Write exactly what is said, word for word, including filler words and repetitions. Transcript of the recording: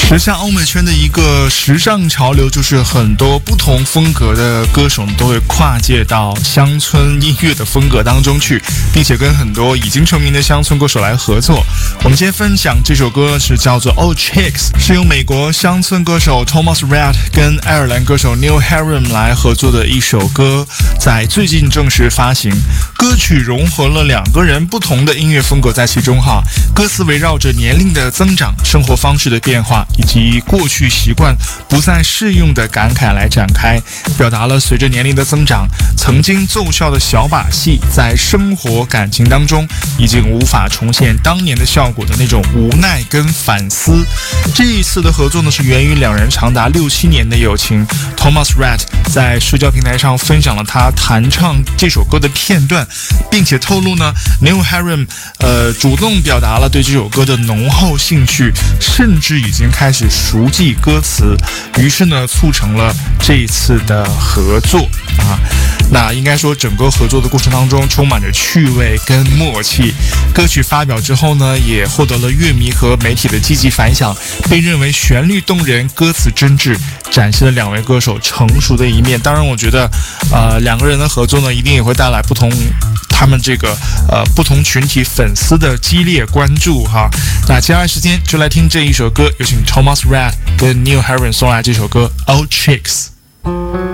时下欧美圈的一个时尚潮流，就是很多不同风格的歌手都会跨界到乡村音乐的风格当中去，并且跟很多已经成名的乡村歌手来合作。我们今天分享这首歌是叫做 Old Chicks， 是由美国乡村歌手 Thomas Rhett 跟爱尔兰歌手 Neil Harum 来合作的一首歌，在最近正式发行。歌曲融合了两个人不同的音乐风格在其中哈，歌词围绕着年龄的增长、生活方式的变化以及过去习惯不再适用的感慨来展开，表达了随着年龄的增长，曾经奏效的小把戏在生活感情当中已经无法重现当年的效果的那种无奈跟反思。这一次的合作呢，是源于两人长达六七年的友情。 Thomas Rhett 在社交平台上分享了他弹唱这首歌的片段，并且透露呢 Neil Harum 呃主动表达了对这首歌的浓厚兴趣，甚至已经开始熟记歌词，于是呢促成了这一次的合作啊。那应该说整个合作的过程当中充满着趣味跟默契。歌曲发表之后呢，也获得了乐迷和媒体的积极反响，被认为旋律动人，歌词真挚，展现了两位歌手成熟的一面。当然我觉得呃两个人的合作呢，一定也会带来不同他们这个呃不同群体粉丝的激烈关注哈。那接下来时间就来听这一首歌，有请 Thomas Rhett 跟 Neil Harum 送来这首歌 Old Chicks。